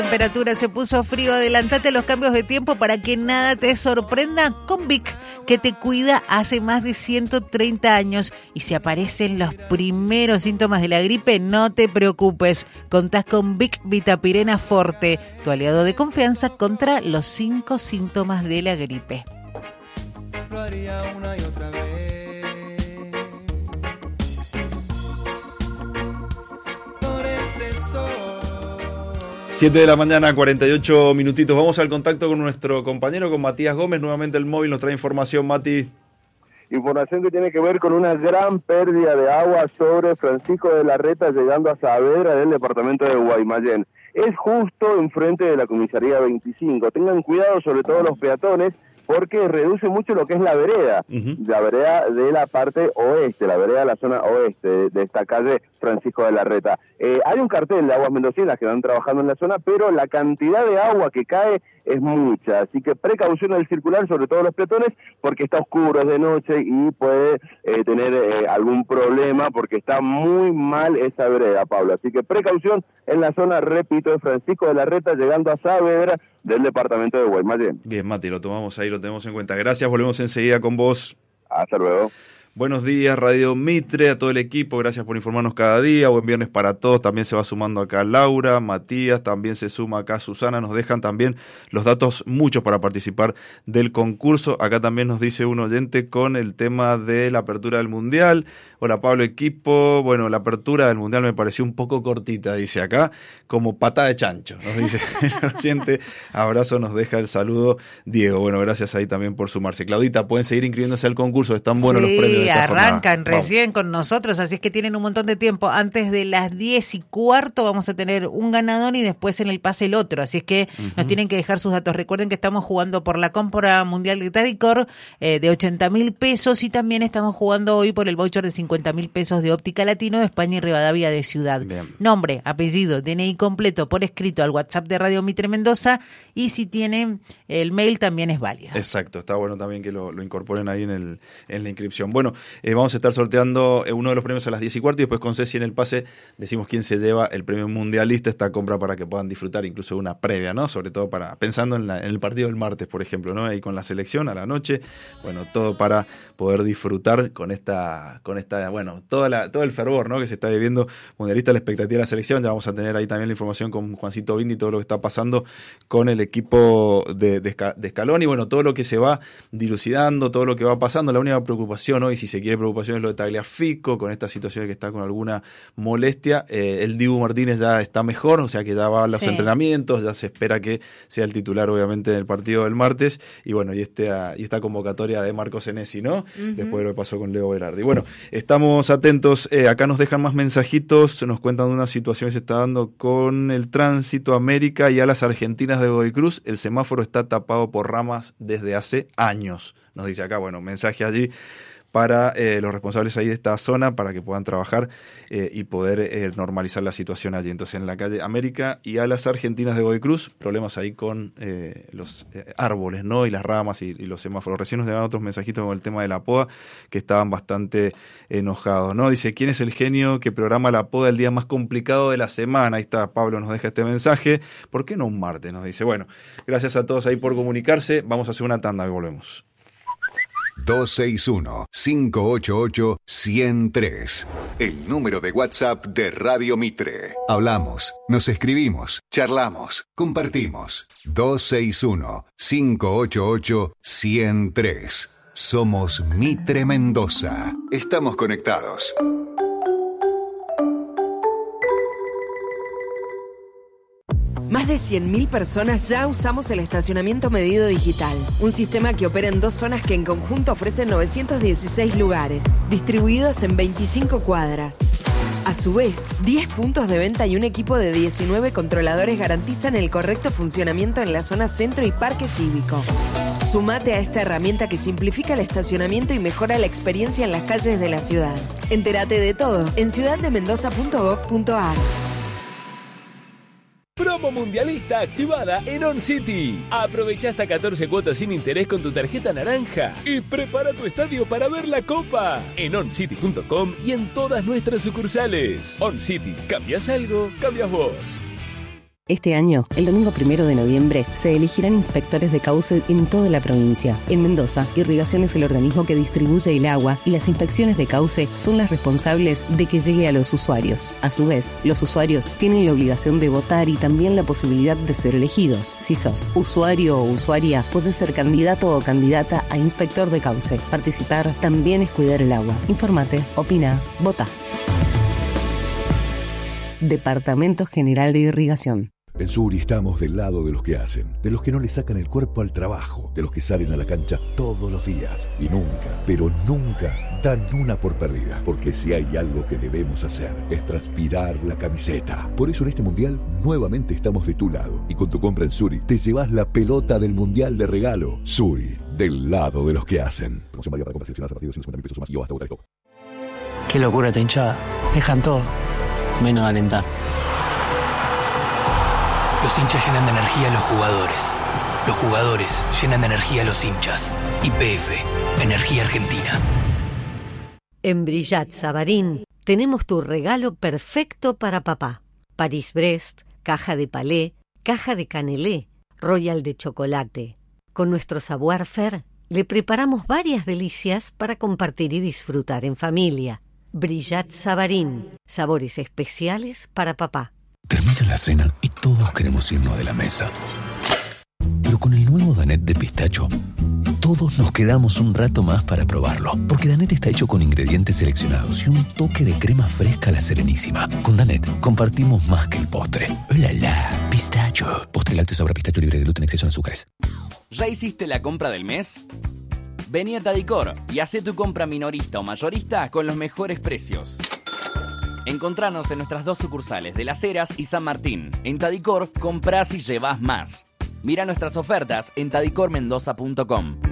Temperatura se puso frío, adelantate a los cambios de tiempo para que nada te sorprenda con Vic, que te cuida hace más de 130 años y si aparecen los primeros síntomas de la gripe, no te preocupes, contás con Vic Vitapirena Forte, tu aliado de confianza contra los 5 síntomas de la gripe. Lo haría una y otra vez. 7 de la mañana, 48 minutitos. Vamos al contacto con nuestro compañero, con Matías Gómez. Nuevamente el móvil nos trae información, Mati. Información que tiene que ver con una gran pérdida de agua sobre Francisco de la Reta, llegando a Saavedra del departamento de Guaymallén. Es justo enfrente de la comisaría 25. Tengan cuidado, sobre todo los peatones, porque reduce mucho lo que es la vereda de la parte oeste, la vereda de la zona oeste de esta calle Francisco de la Reta. Hay un cartel de Aguas Mendocinas que van trabajando en la zona, pero la cantidad de agua que cae es mucha, así que precaución al circular, sobre todo los peatones, porque está oscuro, es de noche y puede tener algún problema porque está muy mal esa vereda, Pablo. Así que precaución en la zona, repito, de Francisco de la Reta, llegando a Saavedra del departamento de Guaymallén. Bien, Mati, lo tomamos ahí, lo tenemos en cuenta. Gracias, volvemos enseguida con vos. Hasta luego. Buenos días, Radio Mitre, a todo el equipo, gracias por informarnos cada día, buen viernes para todos, también se va sumando acá Laura, Matías, también se suma acá Susana, nos dejan también los datos muchos para participar del concurso, acá también nos dice un oyente con el tema de la apertura del Mundial. Hola Pablo, equipo, bueno, la apertura del Mundial me pareció un poco cortita, dice acá, como patada de chancho, nos dice el oyente, abrazo, nos deja el saludo Diego, bueno, gracias ahí también por sumarse. Claudita, pueden seguir inscribiéndose al concurso, están buenos los premios. Arrancan recién con nosotros, así es que tienen un montón de tiempo. Antes de las 10:15 vamos a tener un ganador y después en el pase el otro, así es que nos tienen que dejar sus datos. Recuerden que estamos jugando por la compra mundial de Tadicor de 80.000 pesos y también estamos jugando hoy por el voucher de 50.000 pesos de Óptica Latino de España y Rivadavia de Ciudad. Bien. Nombre, apellido, DNI completo por escrito al WhatsApp de Radio Mitre Mendoza y si tienen el mail también es válido. Exacto, está bueno también que lo incorporen ahí en la inscripción. Bueno, vamos a estar sorteando uno de los premios a las 10:15 y después con Ceci en el pase decimos quién se lleva el premio mundialista, esta compra para que puedan disfrutar incluso una previa, ¿no? Sobre todo pensando en el partido del martes, por ejemplo, ¿no? Ahí con la selección a la noche, bueno, todo para poder disfrutar con esta bueno, todo el fervor, ¿no? Que se está viviendo mundialista, la expectativa de la selección. Ya vamos a tener ahí también la información con Juancito Bindi, todo lo que está pasando con el equipo de Scaloni, bueno, todo lo que se va dilucidando, todo lo que va pasando. La única preocupación hoy, si se quiere preocupación, es lo de Tagliafico, con esta situación que está con alguna molestia. El Dibu Martínez ya está mejor, o sea que ya va a los entrenamientos, ya se espera que sea el titular obviamente en el partido del martes, y bueno, y esta convocatoria de Marco Senesi, ¿no? Después de lo que pasó con Leo Berardi. Bueno, estamos atentos, acá nos dejan más mensajitos, nos cuentan de una situación que se está dando con el tránsito América y a las Argentinas de Godoy Cruz. El semáforo está tapado por ramas desde hace años, nos dice acá. Bueno, mensaje allí para los responsables ahí de esta zona para que puedan trabajar y poder normalizar la situación allí. Entonces, en la calle América y a las Argentinas de Godoy Cruz, problemas ahí con los árboles, ¿no? Y las ramas y los semáforos. Recién nos llegaban otros mensajitos con el tema de la poda que estaban bastante enojados, ¿no? Dice, ¿quién es el genio que programa la poda el día más complicado de la semana? Ahí está, Pablo nos deja este mensaje. ¿Por qué no un martes? Nos dice. Bueno, gracias a todos ahí por comunicarse. Vamos a hacer una tanda y volvemos. 261-588-103. El número de WhatsApp de Radio Mitre. Hablamos, nos escribimos, charlamos, compartimos. 261-588-103. Somos Mitre Mendoza. Estamos conectados. Más de 100.000 personas ya usamos el estacionamiento medido digital, un sistema que opera en 2 zonas que en conjunto ofrecen 916 lugares, distribuidos en 25 cuadras. A su vez, 10 puntos de venta y un equipo de 19 controladores garantizan el correcto funcionamiento en la zona centro y parque cívico. Sumate a esta herramienta que simplifica el estacionamiento y mejora la experiencia en las calles de la ciudad. Entérate de todo en ciudaddemendoza.gov.ar. Promo mundialista activada en OnCity. Aprovecha hasta 14 cuotas sin interés con tu tarjeta naranja y prepara tu estadio para ver la Copa en oncity.com y en todas nuestras sucursales. OnCity, ¿cambias algo? Cambias vos. Este año, el domingo 1 de noviembre, se elegirán inspectores de cauce en toda la provincia. En Mendoza, Irrigación es el organismo que distribuye el agua y las inspecciones de cauce son las responsables de que llegue a los usuarios. A su vez, los usuarios tienen la obligación de votar y también la posibilidad de ser elegidos. Si sos usuario o usuaria, podés ser candidato o candidata a inspector de cauce. Participar también es cuidar el agua. Informate, opina, vota. Departamento General de Irrigación. En Suri estamos del lado de los que hacen, de los que no le sacan el cuerpo al trabajo, de los que salen a la cancha todos los días y nunca, pero nunca dan una por perdida, porque si hay algo que debemos hacer es transpirar la camiseta. Por eso en este mundial nuevamente estamos de tu lado y con tu compra en Suri te llevas la pelota del mundial de regalo. Suri, del lado de los que hacen. Promoción válida para compras seleccionadas a partir de 150.000 pesos o más y hasta votar el top. Qué locura esta hinchada. Dejan todo, menos alentar. Los hinchas llenan de energía a los jugadores. Los jugadores llenan de energía a los hinchas. YPF, Energía Argentina. En Brillat Savarín tenemos tu regalo perfecto para papá. Paris-Brest, caja de palé, caja de canelé, royal de chocolate. Con nuestro savoir-faire le preparamos varias delicias para compartir y disfrutar en familia. Brillat Savarín, sabores especiales para papá. Termina la cena y todos queremos irnos de la mesa. Pero con el nuevo Danette de pistacho, todos nos quedamos un rato más para probarlo. Porque Danette está hecho con ingredientes seleccionados y un toque de crema fresca a la Serenísima. Con Danette compartimos más que el postre. ¡Hola, la! Pistacho. Postre lácteo sabor a pistacho libre de gluten, exceso en azúcares. ¿Ya hiciste la compra del mes? Vení a Tadicor y hacé tu compra minorista o mayorista con los mejores precios. Encontranos en nuestras 2 sucursales de Las Heras y San Martín. En Tadicor, comprás y llevás más. Mira nuestras ofertas en tadicormendoza.com.